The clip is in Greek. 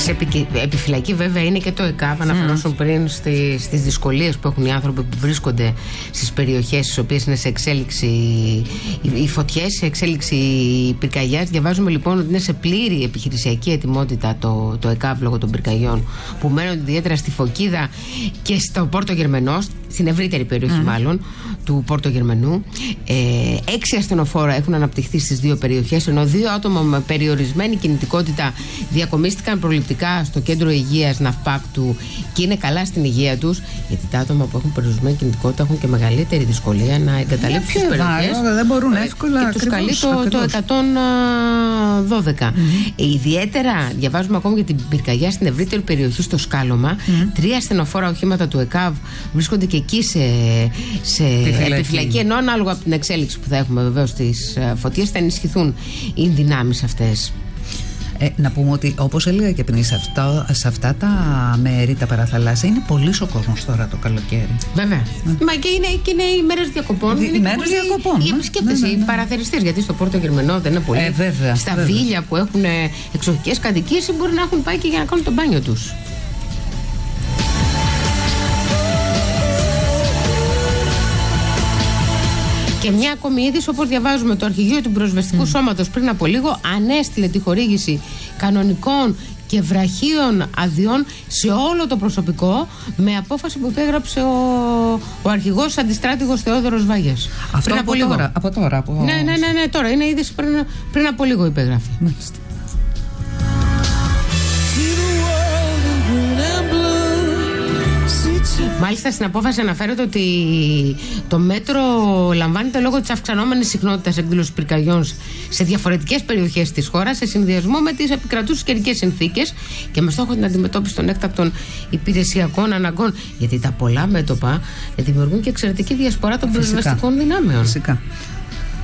Σε επιφυλακή βέβαια είναι και το ΕΚΑΒ. Αναφερόσουν πριν στις δυσκολίες που έχουν οι άνθρωποι που βρίσκονται στις περιοχές στις οποίες είναι σε εξέλιξη οι φωτιές, σε εξέλιξη οι πυρκαγιάς. Διαβάζουμε λοιπόν ότι είναι σε πλήρη επιχειρησιακή ετοιμότητα το ΕΚΑΒ λόγω των πυρκαγιών που μένουν ιδιαίτερα στη Φωκίδα και στο Πόρτο Γερμενός, στην ευρύτερη περιοχή μάλλον του Πόρτο Γερμενού. 6 ασθενοφόρα έχουν αναπτυχθεί στις δύο περιοχές, ενώ 2 άτομα με περιορισμένη κινητικότητα διακομίστηκαν προληπτικά στο κέντρο υγείας Ναυπάκτου και είναι καλά στην υγεία τους, γιατί τα άτομα που έχουν περιορισμένη κινητικότητα έχουν και μεγαλύτερη δυσκολία να εγκαταλείψουν τις περιοχές. Δεν μπορούν εύκολα. Και τους καλεί το 112. Ιδιαίτερα διαβάζουμε ακόμη για την πυρκαγιά στην ευρύτερη περιοχή στο Σκάλωμα. 3 ασθενοφόρα οχήματα του ΕΚΑΒ βρίσκονται και εκεί σε επιφυλακή, ενώ ανάλογα από την εξέλιξη που θα έχουμε βεβαίως στις φωτιές θα ενισχυθούν οι δυνάμεις αυτές. Να πούμε ότι όπως έλεγα και πριν, σε αυτά τα μέρη, τα παραθαλάσσια, είναι πολύς ο κόσμος τώρα το καλοκαίρι. Βέβαια. Μα και είναι οι μέρες διακοπών. Οι μέρες διακοπών. Οι επισκέπτες, οι παραθεριστές. Γιατί στο Πόρτο Γερμενό δεν είναι πολύ. Στα βίλια που έχουν εξοχικές κατοικίες μπορεί να έχουν πάει και για να κάνουν το μπάνιο τους. Και μια ακόμη είδηση, όπως διαβάζουμε, το Αρχηγείο του Πυροσβεστικού Σώματος πριν από λίγο ανέστειλε τη χορήγηση κανονικών και βραχίων αδειών σε όλο το προσωπικό, με απόφαση που υπέγραψε ο αρχηγός αντιστράτηγος Θεόδωρος Βάγιας. Αυτό πριν από τώρα. Ναι, τώρα είναι είδηση πριν από λίγο υπέγραφε. Μάλιστα. Μάλιστα στην απόφαση αναφέρεται ότι το μέτρο λαμβάνεται λόγω της αυξανόμενης συχνότητας εκδήλωσης πυρκαγιών σε διαφορετικές περιοχές της χώρας, σε συνδυασμό με τις επικρατούσες καιρικές συνθήκες και με στόχο την αντιμετώπιση των έκτακτων υπηρεσιακών αναγκών. Γιατί τα πολλά μέτωπα δημιουργούν και εξαιρετική διασπορά των πυροσβεστικών δυνάμεων. Φυσικά.